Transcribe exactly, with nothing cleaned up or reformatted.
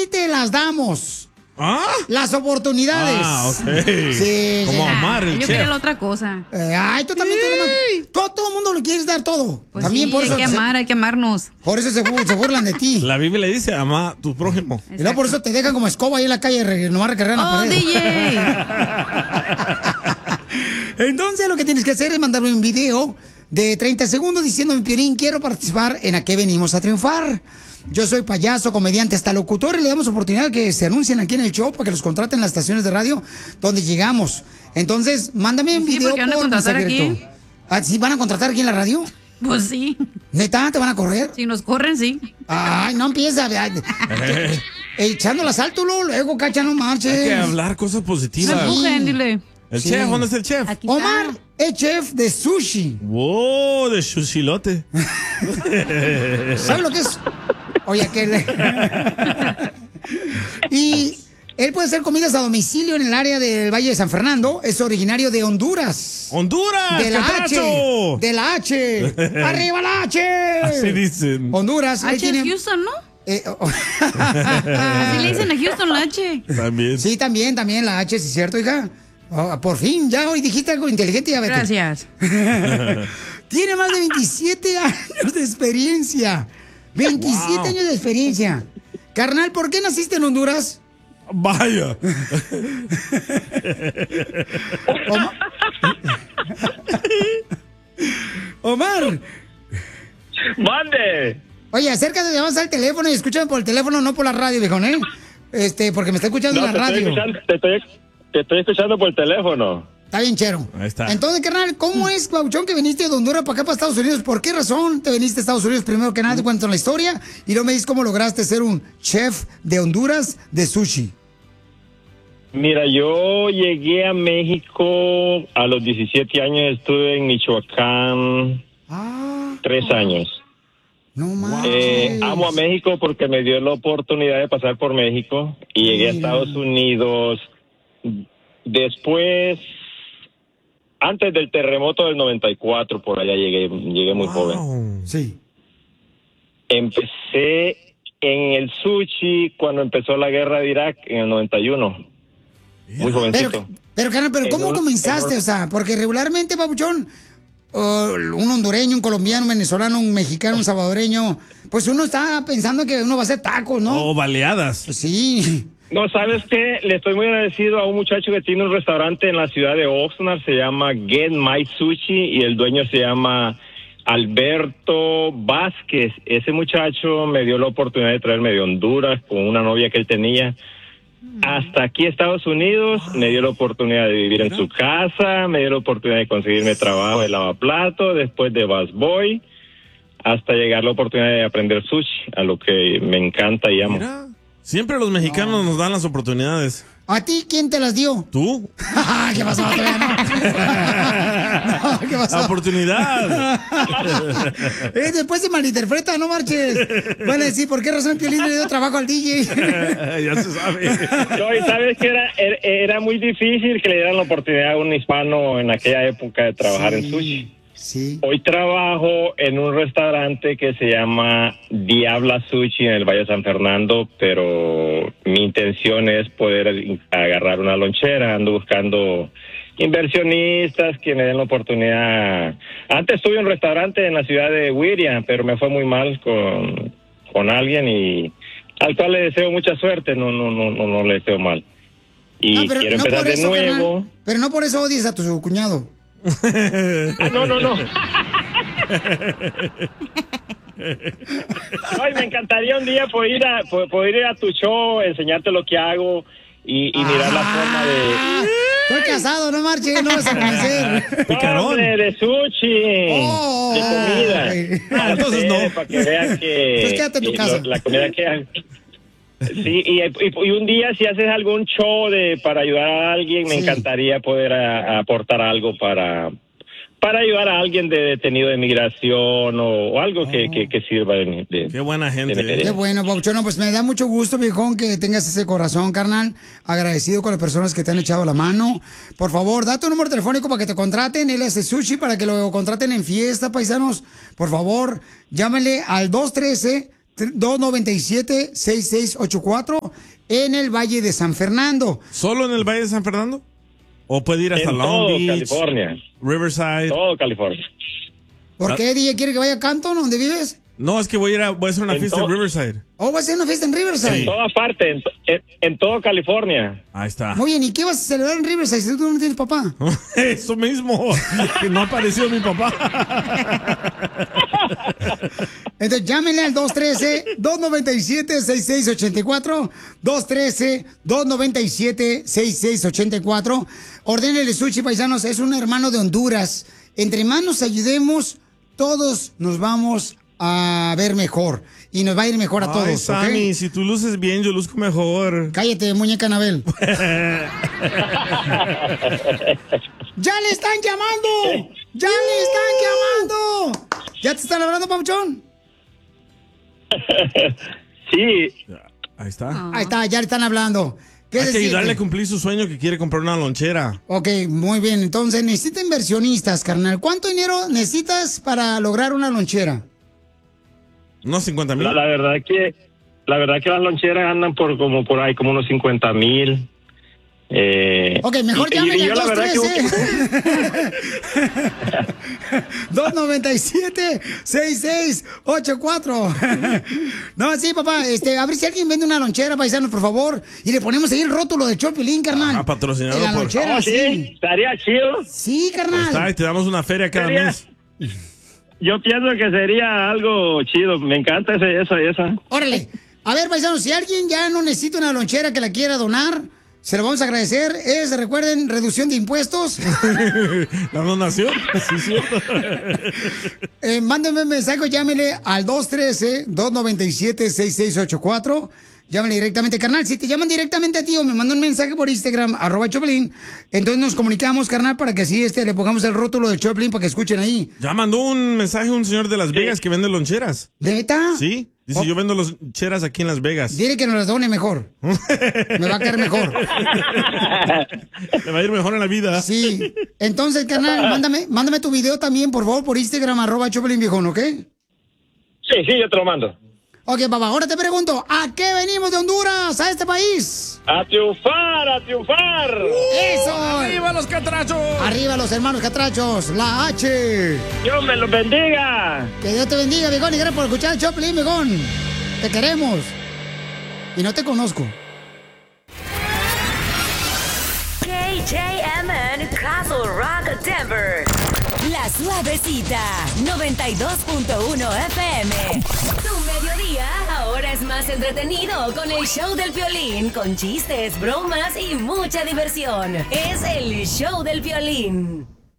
te las damos. ¿Ah? Las oportunidades. Ah, ok. Sí, Como sí. Omar, el Yo chef. quería la otra cosa. Eh, ay, tú también. Te todo, todo el mundo lo quieres dar todo. Pues también sí, por hay eso que se- amar, hay que amarnos. Por eso se, bu- se burlan de ti. La Biblia dice, ama a tu prójimo. Y luego por eso te dejan como escoba ahí en la calle, re- nomás recargar la ¡Oh, pared. D J! Entonces lo que tienes que hacer es mandarme un video de treinta segundos diciéndome, Piolín, quiero participar en A Qué Venimos a Triunfar. Yo soy payaso, comediante, hasta locutor, y le damos oportunidad que se anuncien aquí en el show para que los contraten en las estaciones de radio donde llegamos. Entonces, mándame un Sí, video porque van a por contratar mensaje aquí. directo. ¿Ah, sí van a contratar aquí en la radio? Pues sí. ¿Neta? ¿Te van a correr? Si nos corren, sí. Ay, no empieza. ay, Eh, Echando la salto, luego, luego, cacha, no marches. Hay que hablar cosas No positivas. empujen, dile. El Sí. chef, ¿dónde está el chef? Aquí Omar está. es chef de sushi. Wow, de sushilote. ¿Sabes lo que es? Oye, que le- Y él puede hacer comidas a domicilio en el área del Valle de San Fernando. Es originario de Honduras. ¡Honduras! De la H. catracho! De la H. ¡Arriba la H! Así dicen. Honduras. Ahí H es tiene... Houston, ¿no? eh, oh, Así le dicen a Houston la H. También. sí, también, también la H, sí es cierto, hija. Oh, por fin, ya hoy dijiste algo inteligente, ya vete. Gracias. Tiene más de veintisiete años de experiencia. veintisiete Wow. años de experiencia. Carnal, ¿por qué naciste en Honduras? Vaya. Omar. Omar. ¡Mande! Oye, acércate, te vas al teléfono y escúchame por el teléfono, no por la radio, viejón, ¿eh? Este, porque me está escuchando No, en te la estoy, radio. escuchando, te, estoy, te estoy escuchando por teléfono. Está bien, chero. Ahí está. Entonces, carnal, ¿cómo es, Pauchón, que viniste de Honduras para acá, para Estados Unidos? ¿Por qué razón te viniste a Estados Unidos? Primero que nada, te cuento la historia y luego me dices cómo lograste ser un chef de Honduras de sushi. Mira, yo llegué a México a los diecisiete años, estuve en Michoacán Ah, tres años. no manches. Eh, amo a México porque me dio la oportunidad de pasar por México y llegué a Mira. Estados Unidos después, antes del terremoto del noventa y cuatro, por allá llegué, llegué muy joven. Wow. Sí. Empecé en el sushi cuando empezó la guerra de Irak en el noventa y uno. Muy jovencito. Pero, pero, carnal, pero En ¿cómo un- comenzaste? en un- O sea, porque regularmente, Papuchón, uh, un hondureño, un colombiano, un venezolano, un mexicano, un salvadoreño, pues uno está pensando que uno va a hacer tacos, ¿no? Oh, baleadas. Pues sí. No, ¿sabes qué? Le estoy muy agradecido a un muchacho que tiene un restaurante en la ciudad de Oxnard, se llama Get My Sushi, y el dueño se llama Alberto Vázquez. Ese muchacho me dio la oportunidad de traerme de Honduras con una novia que él tenía hasta aquí a Estados Unidos. Me dio la oportunidad de vivir en su casa, me dio la oportunidad de conseguirme trabajo de lavaplato, después de busboy, hasta llegar la oportunidad de aprender sushi, a lo que me encanta y amo. Mira, siempre los mexicanos nos dan las oportunidades. ¿A ti quién te las dio? ¿Tú? ¿Qué pasó? Todavía no. No, ¿qué pasó? La oportunidad. Eh, después se malinterpreta, no marches. Van a decir, ¿por qué razón Piolín le dio trabajo al D J? Ya se sabe. No, y sabes que era, era, era muy difícil que le dieran la oportunidad a un hispano en aquella época de trabajar en sushi. Sí. Hoy trabajo en un restaurante que se llama Diabla Sushi en el Valle de San Fernando, pero mi intención es poder agarrar una lonchera. Ando buscando inversionistas que me den la oportunidad. Antes tuve un restaurante en la ciudad de Whittier, pero me fue muy mal con, con alguien y al cual le deseo mucha suerte. No, no, no, no, no le deseo mal. Y No, pero quiero no empezar por de eso, nuevo. carnal. Pero no por eso odies a tu cuñado. Ah, no, no, no. Ay, me encantaría un día poder ir a, po- poder ir a tu show, enseñarte lo que hago y, y mirar la forma de... Estoy casado, no marches, no vas a conocer. Picarón. Hombre, de sushi, Oh. de comida. Ay. Ah, entonces no. Para que vean que... Pues quédate en tu que casa. lo- la comida que... Sí, y, y, y un día si haces algún show de para ayudar a alguien, me Sí. encantaría poder a- a aportar algo para para ayudar a alguien de detenido de migración o, o algo que, que, que sirva de, mi- de- Qué buena gente. de mi eh. Qué bueno, Papuchón. No, pues me da mucho gusto, viejón, que tengas ese corazón, carnal. Agradecido con las personas que te han echado la mano. Por favor, da tu número telefónico para que te contraten. Él hace sushi para que lo contraten en fiesta, paisanos. Por favor, llámale al dos uno tres, dos nueve siete, seis seis ocho cuatro en el Valle de San Fernando. ¿Solo en el Valle de San Fernando? ¿O puede ir hasta En Long todo Beach, California. Riverside? Todo California. ¿Por qué, D J, quiere que vaya a Canton, donde vives? No, es que voy a ir a, voy a hacer una En fiesta todo- en Riverside. ¿O va a ser una fiesta en Riverside? En toda parte, en, to- en, en todo California. Ahí está. Muy bien, ¿y qué vas a celebrar en Riverside si tú no tienes papá? Eso mismo, que no ha aparecido mi papá. Entonces llámenle al dos uno tres, dos nueve siete, seis seis ocho cuatro, dos uno tres, dos nueve siete, seis seis ocho cuatro. Ordénele sushi, paisanos, es un hermano de Honduras. Entre más nos ayudemos, todos nos vamos a ver mejor. Y nos va a ir mejor a Ay, todos, Sammy, ¿ok? si tú luces bien, yo luzco mejor. Cállate, muñeca Anabel. ¡Ya le están llamando! ¡Ya le están llamando! ¿Ya te están hablando, Papuchón? Sí, Ahí está. Ahí está, ya le están hablando. ¿Qué Hay que decirte? ayudarle a cumplir su sueño que quiere comprar una lonchera. Ok, muy bien. Entonces, necesita inversionistas, carnal. ¿Cuánto dinero necesitas para lograr una lonchera? ¿Unos cincuenta mil? la, la verdad que la verdad que las loncheras andan por como por ahí como unos cincuenta mil. Eh, Ok, mejor y- y- llamen y al yo la dos verdad que- trece. dos nueve siete, seis seis ocho cuatro. No, sí, papá. Este, a ver si alguien vende una lonchera, paisanos, por favor. Y le ponemos ahí el rótulo de Chopilín, carnal. Ah, patrocinado En la por- lonchera, Oh, sí, sí. estaría chido. Sí, Ahí está, carnal. y te damos una feria cada Sería- mes. Yo pienso que sería algo chido. Me encanta ese, eso, esa. Órale. A ver, paisanos, si alguien ya no necesita una lonchera que la quiera donar, se lo vamos a agradecer. Es, recuerden, reducción de impuestos. La donación. Sí, cierto. Eh, mándenme un mensaje, llámele al dos uno tres, dos nueve siete, seis seis ocho cuatro. Llámale directamente, carnal. Si te llaman directamente a ti o me mandan un mensaje por Instagram, arroba Choplin, entonces nos comunicamos, carnal, para que así este, le pongamos el rótulo de Choplin para que escuchen ahí. Ya mandó un mensaje un señor de Las Vegas que vende loncheras. ¿Neta? Sí. Dice, Oh. yo vendo loncheras aquí en Las Vegas. Dile que nos las done mejor. Me va a caer mejor. Le va a ir mejor en la vida. Sí. Entonces, carnal, mándame, mándame tu video también, por favor, por Instagram, arroba Choplin Viejón, ¿ok? Sí, sí, yo te lo mando. Ok, papá, ahora te pregunto, ¿a qué venimos de Honduras, a este país? A triunfar, a triunfar. ¡Eso! ¡Arriba los catrachos! Arriba los hermanos catrachos, la H. Dios me los bendiga. Que Dios te bendiga, viejón, y gracias por escuchar el Choplin, viejón. Te queremos. Y no te conozco. K J M N Castle Rock, Denver. La Suavecita, noventa y dos punto uno F M. Tu mediodía ahora es más entretenido con el show del Piolín, con chistes, bromas y mucha diversión. Es el show del Piolín.